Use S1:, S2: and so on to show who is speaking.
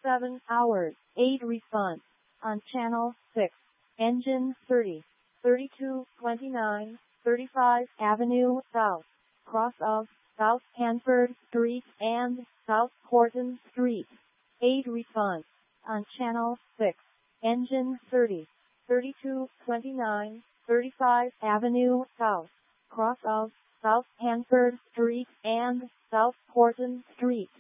S1: 7 hours. 8 response. On channel 6. Engine 30. 3229, 35 Avenue South. Cross of South Hanford Street and South Horton Street. 8 response. On channel 6. Engine 30. 3229, 35 Avenue South. Cross of South Hanford Street and South Horton Street.